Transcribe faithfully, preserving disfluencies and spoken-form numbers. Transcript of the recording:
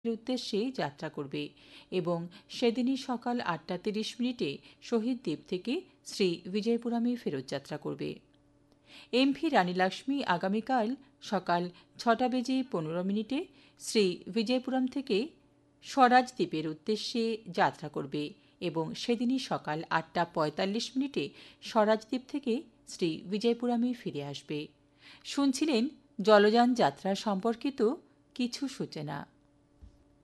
উদ্দেশ্যে যাত্রা করবে এবং সেদিনই সকাল আটটা তিরিশ মিনিটে শহীদ দ্বীপ থেকে শ্রী বিজয়পুরমে ফেরত যাত্রা করবে। এমভি রানী লক্ষ্মী আগামীকাল সকাল ছটা বেজে পনেরো মিনিটে শ্রী বিজয়পুরম থেকে স্বরাজ দ্বীপের উদ্দেশ্যে যাত্রা করবে এবং সেদিনই সকাল আটটা পঁয়তাল্লিশ মিনিটে স্বরাজ দ্বীপ থেকে শ্রী বিজয়পুরমে ফিরে আসবে। শুনছিলেন জলযান যাত্রা সম্পর্কিত কিছু সূচনা।